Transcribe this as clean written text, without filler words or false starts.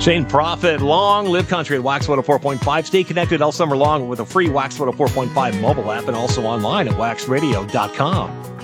Shane Profit, long live country at Wax 104.5. Stay connected all summer long with a free Wax 104.5 mobile app and also online at waxradio.com.